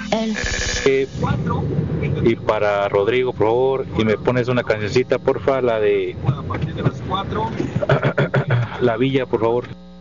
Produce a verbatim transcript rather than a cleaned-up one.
Eh, y para Rodrigo, por favor, y me pones una cancioncita, porfa, la de La Villa, por favor.